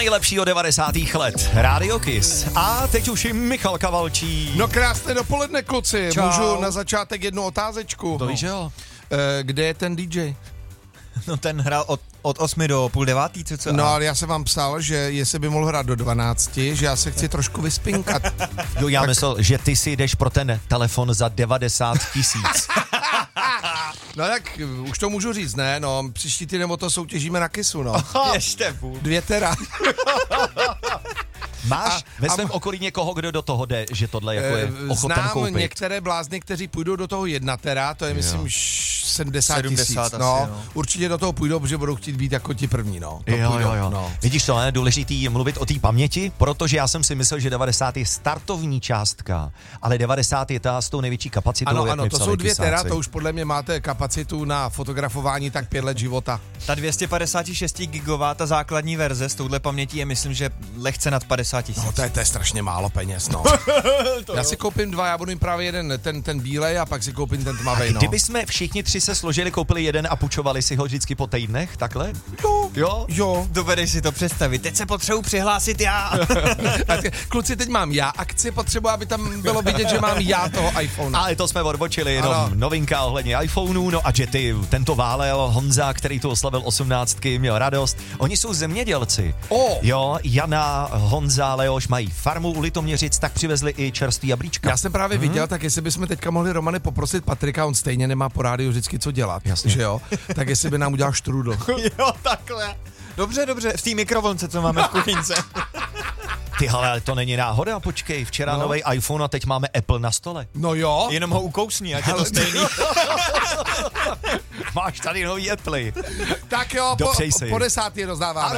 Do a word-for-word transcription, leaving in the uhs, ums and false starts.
nejlepšího devadesátých let. Rádio Kiss. A teď už i Michal Kavalčí. No krásné dopoledne, kluci. Čau. Můžu na začátek jednu otázečku? To víš, jo? E, kde je ten D J? No ten hrál od, od osmi do půl devátý, co co? No ale já jsem vám psal, že jestli by mohl hrát do dvanácti, že já se chci trošku vyspinkat. Jo, já Tak- myslel, že ty si jdeš pro ten telefon za devadesát tisíc. No tak už to můžu říct, ne? No, příští týden o to soutěžíme na Kissu, no. Ještě půl. Dvě tera. Máš A- ve a- svém okolí někoho, kdo do toho jde, že tohle jako je Eh, ochoten Znám koupit? některé blázny, kteří půjdou do toho jedna tera, to je myslím š- sedmdesát tisíc. sedmdesát asi, No, no. určitě do toho půjdou, protože budou chtít být jako ti první, no. To Jo, půjdou, jo, jo. No. Vidíš to, je důležitý mluvit o té paměti, protože já jsem si myslel, že devadesát je startovní částka, ale devadesát je ta s tou největší kapacitou, Ano, jak ano, mi to psali jsou dvě kysáci. tera, to už podle mě máte kapacitu na fotografování tak pět let života. Ta dvě stě padesát šest gigová, ta základní verze s touhle pamětí je, myslím, že lehce nad padesát tisíc. No to je, to je strašně málo peněz, no. Já si koupím dva, já budu mít právě jeden, ten, ten bílej a pak si koupím ten tmavej, no. Kdyby jsme všichni tři se složili, koupili jeden a půjčovali si ho vždycky po týdnech, takhle? Jo, Jo? jo. Dovedeš si to představit, teď se potřebuji přihlásit já. A ty- Kluci, teď mám já akci, potřebuji, aby tam bylo vidět, že mám já toho iPhone. Ale to jsme odbočili, jenom Ano. novinka ohledně iPhoneů, no a že ty, tento válel Honza, který tu oslavil osmnáctky, měl radost. Oni jsou zemědělci. O! Jo, Jana, Honza, Leoš mají farmu u Litoměřic, tak přivezli i čerstvý jablíčka. Já jsem právě viděl, tak jestli bychom teďka mohli, Romane, poprosit Patrika, on stejně nemá po rádiu vždycky co dělat, Jasně. že jo? Tak jestli by nám udělal štrůdl. Jo, takhle. Dobře, dobře, v té mikrovlnce, co máme v kuchyňce. Ty, ale to není náhoda, počkej, včera No. nový iPhone a teď máme Apple na stole. No jo, Jenom ho ukousní, ať je to Ale- stejný. Máš tady nový Apple. tak jo, po, Dopřej si. po desátý rozdáváme.